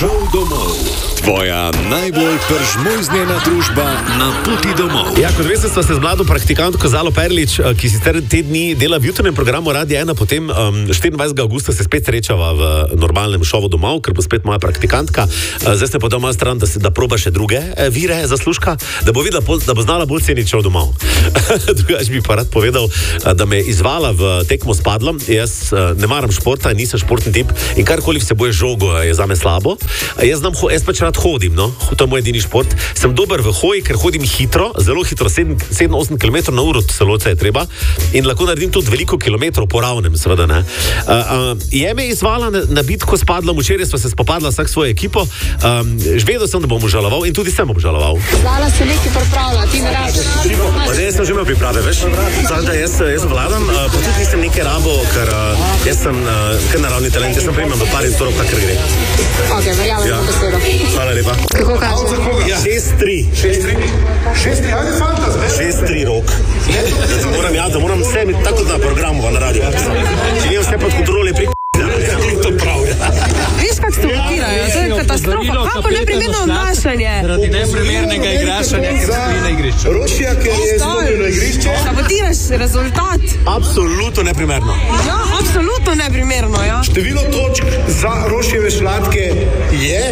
Šel domov. Tvoja najbolj peržmojznjena družba na poti domov. Ja, kot veste, sva se z mlado praktikantko Zalo Perlič, ki sicer te dni dela v jutrnem programu Radia 1, potem 24. augusta se spet srečava v normalnem šovu domov, ker bo spet moja praktikantka. Zdaj se pa doma stran, da proba še druge vire zaslužka, da bo videla, da bo znala bolj ceniti šov domov. Drugač bi pa rad povedal, da me je izvala v tekmo s padlom. Jaz ne maram športa, nisem športni tip in karkoli vsebuje žogo je zame slabo. Jaz pač rad hodim, no? To je moj edini šport. Sem dober v hoji, ker hodim hitro, zelo hitro, 7-8 km na uro, celo je treba, in lahko naredim tudi veliko kilometrov po ravnem, seveda ne. Je me izvala na bitko s padlom, včeraj sva se spopadla vsak svojo ekipo, vedel sem, da bom obžaloval in tudi sem obžaloval. Zala se nekaj pripravlja, ti ne rabiš. Jaz sem že imel priprave, veš, da jaz vladam, pa tudi nisem nekaj rabo, ker jaz sem kar naravni talent, jaz sem primem v par intorov, kakor gre. Ok, verjamem v besedo. Hvala lepa. Kako kaže? 6-3. 6-3, ajde fantaz, ne? 6-3 rok. Da moram vse imeti tako na programu, na radiju. Če nijem vse pod kontrole, to prav. Viš, kak se blokirajo, to je katastrofa. Kako neprimerno obnašanje? Zaradi neprimernega igrašanja, ker stoji na igrišču. Rošija, ker je izgubil na igrišče. Sabotiraš rezultat. Absolutno neprimerno. Ja, absolutno neprimerno, ja. Število točk za Rošijeve šlatke je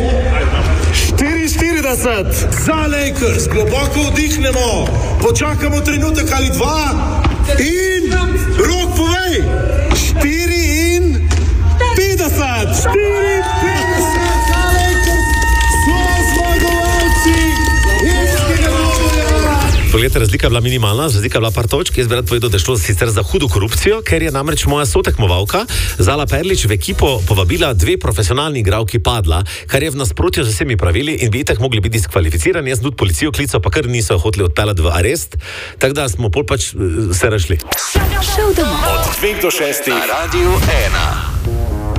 44. Za Lakers. Globoko vdihnemo, počakamo trenutek ali dva in Rok povej. 54. 54 za Lakers. So zmagovalci irskega dvoboja. Poglejte, razlika je bila minimalna, razlika je bila par točk. Jaz bi rad povedal, da je šlo sicer za hudo korupcijo, ker je namreč moja sotekmovalka Zala Perlič v ekipo povabila 2 profesionalni igralki padla, kar je v nasprotju z vsemi pravili in bi itak mogli biti diskvalificirani. Jaz sem tudi policijo klical, pa kar niso hoteli odpeljati v arest, tako da smo pol pač se rešili. Od 2 do 6 na Radiu 1.